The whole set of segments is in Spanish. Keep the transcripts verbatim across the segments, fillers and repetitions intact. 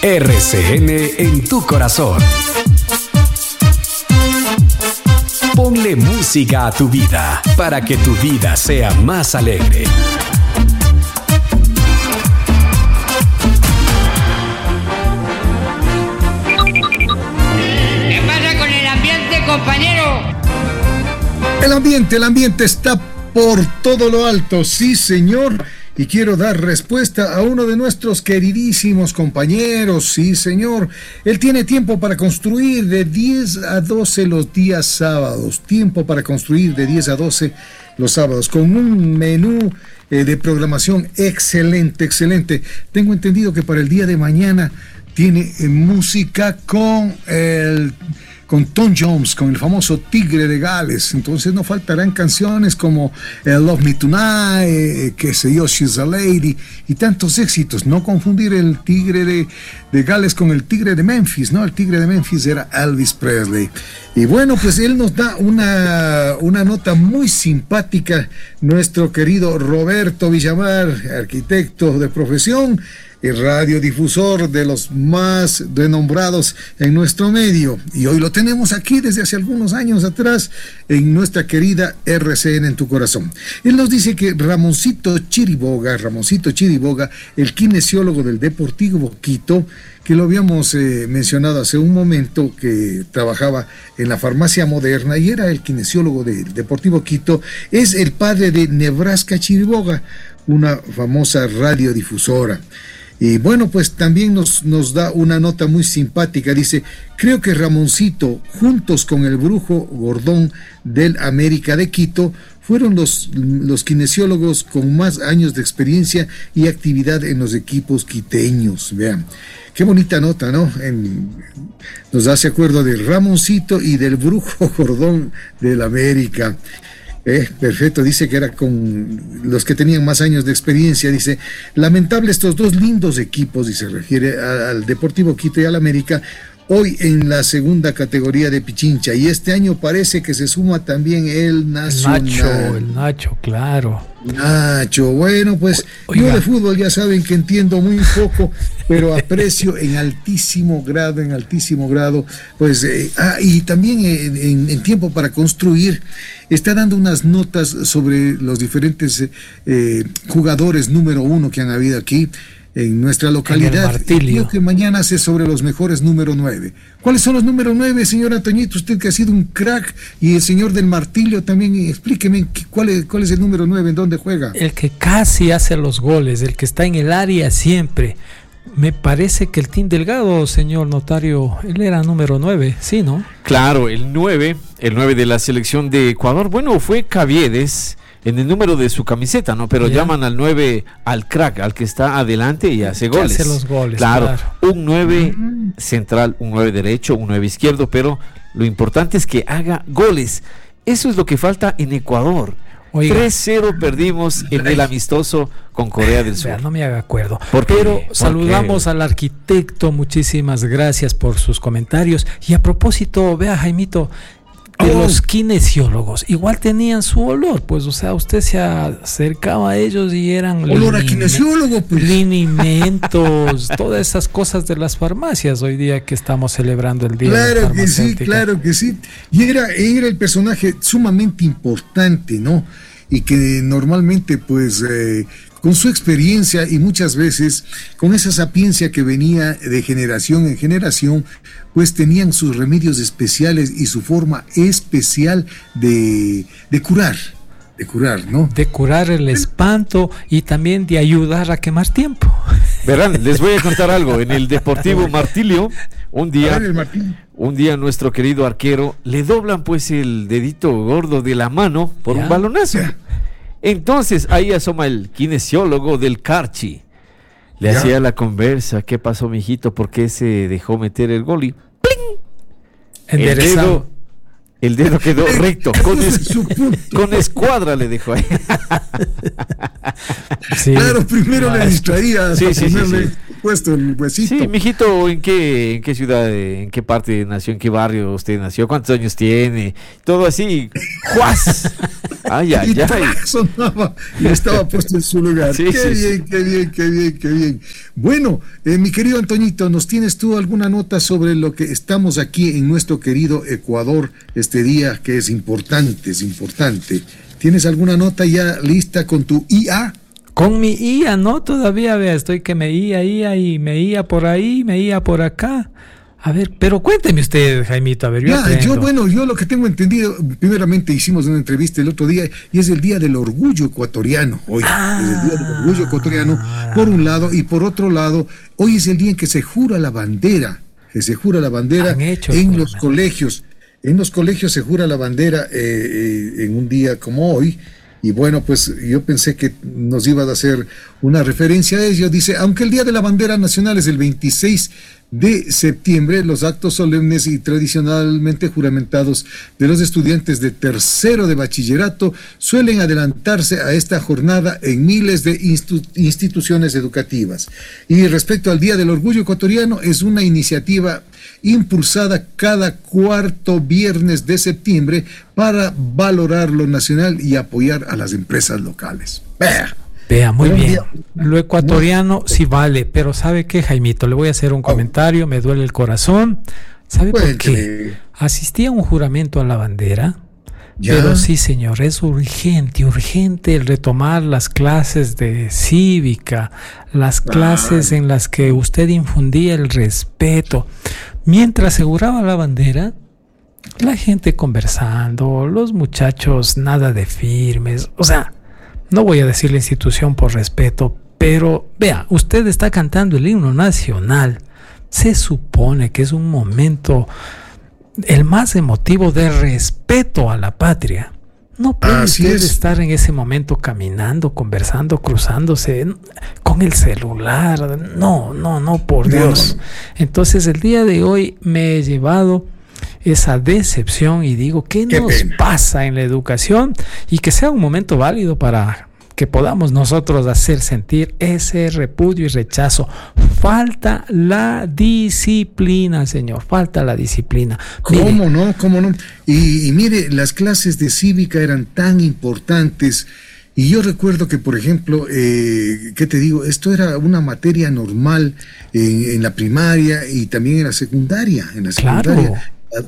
R C N en tu corazón. Ponle música a tu vida para que tu vida sea más alegre. ¿Qué pasa con el ambiente, compañero? El ambiente, el ambiente está por todo lo alto, sí señor. Y quiero dar respuesta a uno de nuestros queridísimos compañeros, sí señor. Él tiene tiempo para construir de diez a doce los días sábados. Tiempo para construir de diez a doce los sábados, con un menú eh, de programación excelente, excelente. Tengo entendido que para el día de mañana tiene eh, música con el... con Tom Jones, con el famoso Tigre de Gales. Entonces no faltarán canciones como eh, Love Me Tonight, eh, qué sé yo, She's a Lady, y tantos éxitos. No confundir el Tigre de, de Gales con el Tigre de Memphis, ¿no? El Tigre de Memphis era Elvis Presley. Y bueno, pues él nos da una, una nota muy simpática, nuestro querido Roberto Villamar, arquitecto de profesión, y radiodifusor de los más renombrados en nuestro medio. Y hoy lo tenemos aquí desde hace algunos años atrás en nuestra querida R C N en tu corazón. Él nos dice que Ramoncito Chiriboga, Ramoncito Chiriboga, el kinesiólogo del Deportivo Quito, que lo habíamos eh, mencionado hace un momento, que trabajaba en la farmacia moderna y era el kinesiólogo del Deportivo Quito, es el padre de Nebraska Chiriboga, una famosa radiodifusora. Y bueno, pues también nos, nos da una nota muy simpática. Dice, creo que Ramoncito, juntos con el Brujo Gordón del América de Quito, fueron los, los kinesiólogos con más años de experiencia y actividad en los equipos quiteños. Vean, qué bonita nota, ¿no? En, nos hace acuerdo de Ramoncito y del Brujo Gordón del América. Eh, perfecto, dice que era con los que tenían más años de experiencia. Dice, lamentable estos dos lindos equipos, y se refiere a, al Deportivo Quito y al América, hoy en la segunda categoría de Pichincha, y este año parece que se suma también el Nacional. El Nacho, el Nacho, claro. Nacho, bueno, pues Oiga. Yo de fútbol ya saben que entiendo muy poco, pero aprecio en altísimo grado, en altísimo grado, pues, eh, ah, y también en, en, en tiempo para construir, está dando unas notas sobre los diferentes eh, jugadores número uno que han habido aquí en nuestra localidad. Creo que mañana hace sobre los mejores número nueve. ¿Cuáles son los número nueve, señor Antoñito? Usted que ha sido un crack, y el señor del Martillo también, explíqueme cuál es, cuál es el número nueve, en dónde juega. El que casi hace los goles, el que está en el área siempre. Me parece que el Team Delgado, señor notario, él era número nueve, ¿sí, no? Claro, el nueve, el nueve de la selección de Ecuador. Bueno, fue Caviedes en el número de su camiseta, ¿no? Pero yeah. llaman al nueve al crack, al que está adelante y hace goles. Hace los goles, claro. claro. Un nueve uh-huh. central, un nueve derecho, un nueve izquierdo, pero lo importante es que haga goles. Eso es lo que falta en Ecuador. Oiga. tres cero perdimos en el amistoso con Corea del Sur. Vea, no me haga acuerdo. ¿Por qué? Pero ¿Por saludamos qué? al arquitecto, muchísimas gracias por sus comentarios. Y a propósito, vea, Jaimito, de oh. los kinesiólogos, igual tenían su olor, pues, o sea, usted se acercaba a ellos y eran olor a kinesiólogo, pues. Linimentos, todas esas cosas de las farmacias hoy día que estamos celebrando el día. Claro que sí, claro que sí. Y era, era el personaje sumamente importante, ¿no? Y que normalmente, pues, eh, con su experiencia y muchas veces con esa sapiencia que venía de generación en generación, pues tenían sus remedios especiales y su forma especial de, de curar, de curar, ¿no? De curar el espanto y también de ayudar a quemar tiempo. Verán, les voy a contar algo. En el Deportivo Martillo, un día, un día nuestro querido arquero le doblan pues el dedito gordo de la mano por ¿Ya? un balonazo. ¿Ya? Entonces ahí asoma el kinesiólogo del Carchi. Le ¿Ya? hacía la conversa. ¿Qué pasó, mijito? ¿Por qué se dejó meter el gol? Y ¡pling! El dedo, El dedo quedó recto, con, es, con escuadra le dejó ahí. Sí, claro, primero claro. le distraía hasta sí, sí, ponerle sí, sí. puesto el huesito. Sí, mijito, ¿en qué, en qué ciudad, en qué parte nació, en qué barrio usted nació? ¿Cuántos años tiene? Todo así, ¡juas! Ay, ay, y ay. Sonaba y estaba puesto en su lugar. Sí, qué sí, bien, sí. qué bien, qué bien, qué bien. Bueno, eh, mi querido Antoñito, ¿nos tienes tú alguna nota sobre lo que estamos aquí en nuestro querido Ecuador este día, que es importante, es importante? ¿Tienes alguna nota ya lista con tu I A? Con mi I A, no, todavía, vea, estoy que me ia, ia y me ia por ahí, me ia por acá. A ver, pero cuénteme usted, Jaimito, a ver, yo ya, yo, bueno, yo lo que tengo entendido, primeramente hicimos una entrevista el otro día y es el Día del Orgullo Ecuatoriano, hoy, ah, es el Día del Orgullo Ecuatoriano, por un lado, y por otro lado, hoy es el día en que se jura la bandera, que se jura la bandera en los colegios, en los colegios se jura la bandera eh, eh, en un día como hoy. Y bueno, pues yo pensé que nos ibas a hacer una referencia a ello. Dice, aunque el Día de la Bandera Nacional es el veintiséis de septiembre, los actos solemnes y tradicionalmente juramentados de los estudiantes de tercero de bachillerato suelen adelantarse a esta jornada en miles de institu- instituciones educativas. Y respecto al Día del Orgullo Ecuatoriano, es una iniciativa impulsada cada cuarto viernes de septiembre para valorar lo nacional y apoyar a las empresas locales. Vea, Vea muy bien. Lo ecuatoriano sí vale, pero ¿sabe qué, Jaimito? Le voy a hacer un comentario, me duele el corazón. ¿Sabe por qué? Asistí a un juramento a la bandera, ¿ya? Pero sí, señor, es urgente, urgente el retomar las clases de cívica, las clases en las que usted infundía el respeto. Mientras aseguraba la bandera, la gente conversando, los muchachos nada de firmes, o sea, no voy a decir la institución por respeto, pero vea, usted está cantando el himno nacional, se supone que es un momento el más emotivo de respeto a la patria. No puede Así usted es. estar en ese momento caminando, conversando, cruzándose con el celular. No, no, no, por Dios. Entonces, el día de hoy me he llevado esa decepción y digo, ¿qué, ¿Qué nos pena. pasa en la educación? Y que sea un momento válido para que podamos nosotros hacer sentir ese repudio y rechazo. Falta la disciplina, señor, falta la disciplina. ¿Cómo mire, no? ¿Cómo no? Y, y mire, las clases de cívica eran tan importantes. Y yo recuerdo que, por ejemplo, eh, ¿qué te digo? Esto era una materia normal en, en la primaria y también en la secundaria. En la secundaria. Claro.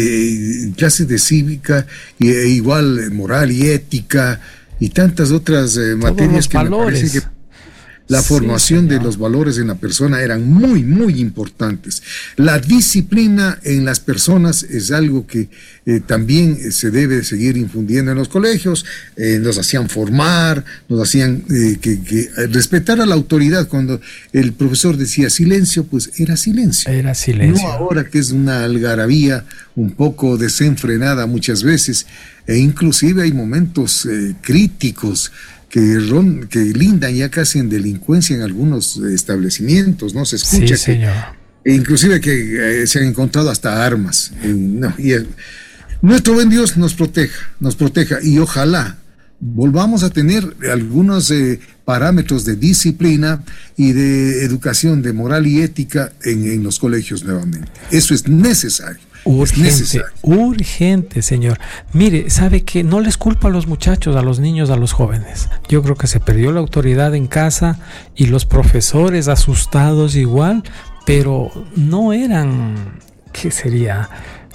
Eh, clases de cívica, y, e igual moral y ética, y tantas otras eh, materias que valores. me parece que la sí, formación señor. de los valores en la persona eran muy, muy importantes. La disciplina en las personas es algo que eh, también se debe seguir infundiendo en los colegios. Eh, nos hacían formar, nos hacían eh, que, que respetar a la autoridad. Cuando el profesor decía silencio, pues era silencio. Era silencio. No ahora que es una algarabía un poco desenfrenada muchas veces, e inclusive hay momentos eh, críticos que, ron, que lindan ya casi en delincuencia en algunos establecimientos, ¿no? Se escucha sí, que, señor. E inclusive que eh, se han encontrado hasta armas. Eh, no, y el, nuestro buen Dios nos proteja, nos proteja, y ojalá volvamos a tener algunos eh, parámetros de disciplina y de educación, de moral y ética en, en los colegios nuevamente. Eso es necesario. Urgente, urgente, señor. Mire, ¿sabe qué? No les culpo a los muchachos, a los niños, a los jóvenes. Yo creo que se perdió la autoridad en casa y los profesores asustados igual, pero no eran, ¿qué sería?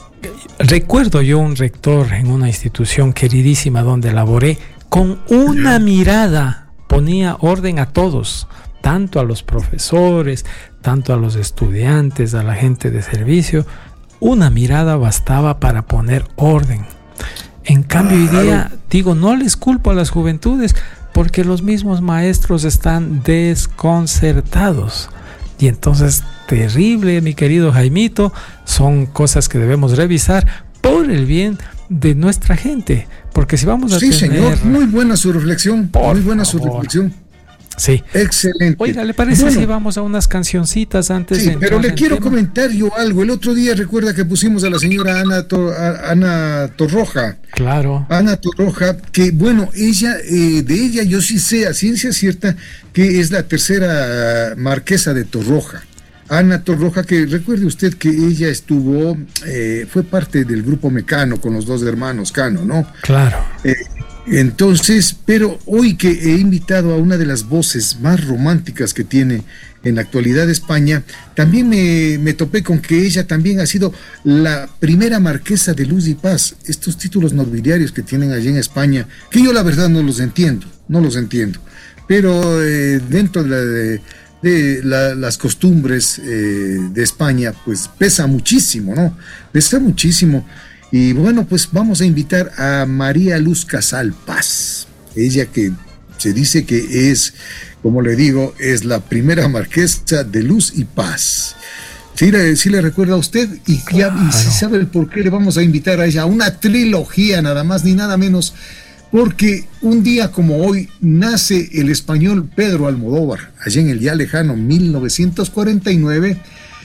Recuerdo yo un rector en una institución queridísima donde laboré, con una mirada ponía orden a todos, tanto a los profesores, tanto a los estudiantes, a la gente de servicio. Una mirada bastaba para poner orden. En cambio, hoy día, digo, no les culpo a las juventudes porque los mismos maestros están desconcertados. Y entonces, terrible, mi querido Jaimito, son cosas que debemos revisar por el bien de nuestra gente. Porque si vamos a sí, tener... señor, muy buena su reflexión, por muy buena favor. su reflexión. Sí. Excelente. Oiga, ¿le parece bueno, si vamos a unas cancioncitas antes sí, de entrar pero le en quiero tema? comentar yo algo. El otro día recuerda que pusimos a la señora Ana, Tor, a, Ana Torroja. Claro. Ana Torroja, que bueno, ella, eh, de ella yo sí sé a ciencia cierta que es la tercera marquesa de Torroja. Ana Torroja, que recuerde usted que ella estuvo, eh, fue parte del grupo Mecano con los dos hermanos Cano, ¿no? Claro. Eh, entonces, pero hoy que he invitado a una de las voces más románticas que tiene en la actualidad España, también me, me topé con que ella también ha sido la primera marquesa de Luz y Paz. Estos títulos nobiliarios que tienen allí en España, que yo la verdad no los entiendo, no los entiendo, pero eh, dentro de la... De, de la, las costumbres eh, de España, pues pesa muchísimo, ¿no? Pesa muchísimo. Y bueno, pues vamos a invitar a María Luz Casal Paz. Ella que se dice que es, como le digo, es la primera marquesa de Luz y Paz. ¿Sí le, sí le recuerda a usted? Y, Claro. ya, y si sabe el por qué le vamos a invitar a ella a una trilogía, nada más ni nada menos, porque un día como hoy nace el español Pedro Almodóvar, allá en el ya lejano mil novecientos cuarenta y nueve,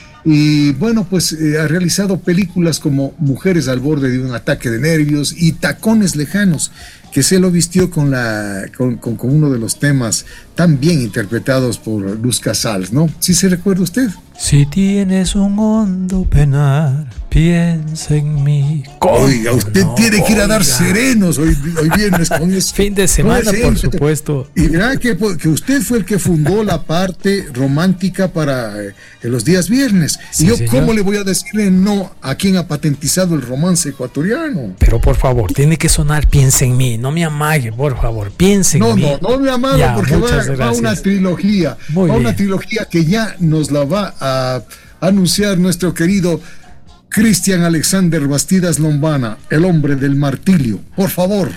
y bueno, pues eh, ha realizado películas como Mujeres al borde de un ataque de nervios y Tacones lejanos, que se lo vistió con, la, con, con, con uno de los temas tan bien interpretados por Luz Casals, ¿no? ¿Sí se recuerda usted? Si tienes un hondo penar, piensa en mí. Oiga, usted no, tiene que ir a dar oiga. serenos hoy, hoy viernes con eso. Fin de semana, por supuesto. Y verá que, que usted fue el que fundó la parte romántica para eh, los días viernes. Sí, y yo, señor. ¿Cómo le voy a decirle no a quien ha patentizado el romance ecuatoriano? Pero por favor, tiene que sonar Piensa en mí. No me amague, por favor, piensa en no, mí. No, no, no me amague ya, porque va, va a una trilogía. Muy va bien. una trilogía que ya nos la va a a anunciar nuestro querido Cristian Alexander Bastidas Lombana, el hombre del martillo. Por favor.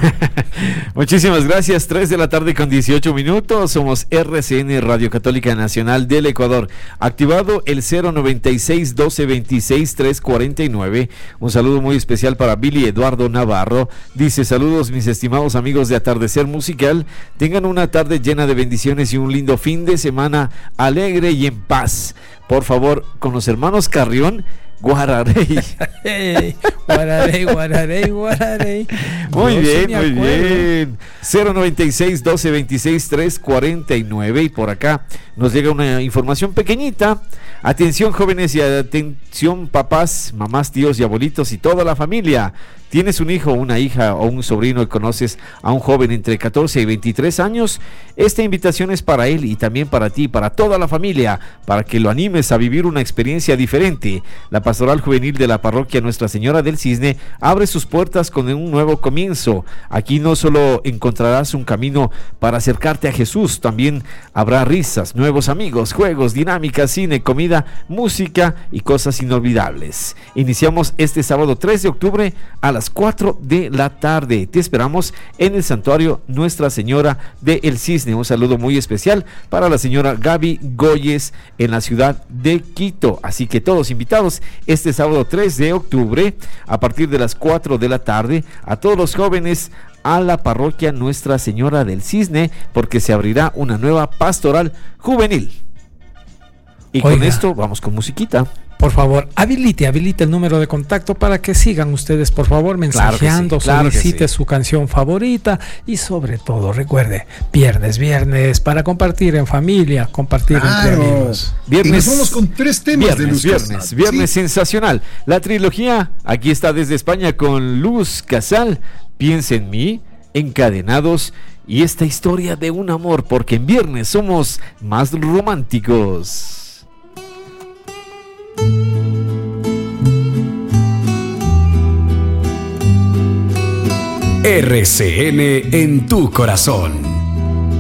Muchísimas gracias. tres de la tarde con dieciocho minutos. Somos R C N Radio Católica Nacional del Ecuador. Activado el cero noventa y seis, doce veintiséis, trescientos cuarenta y nueve. Un saludo muy especial para Billy Eduardo Navarro. Dice: saludos mis estimados amigos de Atardecer Musical. Tengan una tarde llena de bendiciones y un lindo fin de semana alegre y en paz. Por favor, con los hermanos Carrión, Guararey. Hey, Guararey, Guararey, Guararey. Muy Yo bien, sí muy bien. cero noventa y seis, doce veintiséis, trescientos cuarenta y nueve. Y por acá nos llega una información pequeñita. Atención jóvenes y atención papás, mamás, tíos y abuelitos y toda la familia. ¿Tienes un hijo, una hija o un sobrino y conoces a un joven entre catorce y veintitrés años? Esta invitación es para él y también para ti, para toda la familia, para que lo animes a vivir una experiencia diferente. La Pastoral Juvenil de la Parroquia Nuestra Señora del Cisne abre sus puertas con un nuevo comienzo. Aquí no solo encontrarás un camino para acercarte a Jesús, también habrá risas, nuevos amigos, juegos, dinámicas, cine, comida, música y cosas inolvidables. Iniciamos este sábado tres de octubre a las cuatro de la tarde. Te esperamos en el santuario Nuestra Señora de El Cisne. Un saludo muy especial para la señora Gaby Goyes en la ciudad de Quito. Así que todos invitados este sábado tres de octubre a partir de las cuatro de la tarde, a todos los jóvenes a la parroquia Nuestra Señora del Cisne, porque se abrirá una nueva pastoral juvenil. Y Oiga. Con esto vamos con musiquita. Por favor, habilite, habilite el número de contacto para que sigan ustedes, por favor, mensajeando, claro sí, claro solicite sí. su canción favorita y sobre todo, recuerde, viernes, viernes, para compartir en familia, compartir claro. entre amigos. Viernes, y nos vamos con tres temas viernes, de Luz Viernes, Casal. viernes ¿Sí? sensacional. La trilogía, aquí está desde España con Luz Casal, Piensa en mí, Encadenados y esta historia de un amor, porque en viernes somos más románticos. R C N en tu corazón.